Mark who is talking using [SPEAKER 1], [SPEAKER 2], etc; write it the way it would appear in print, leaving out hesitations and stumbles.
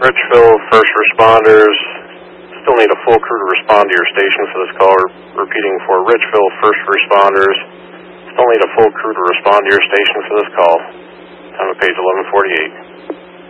[SPEAKER 1] Richville first responders, still need a full crew to respond to your station for this call. Repeating for Richville first responders, still need a full crew to respond to your station for this call. Time of page 1148.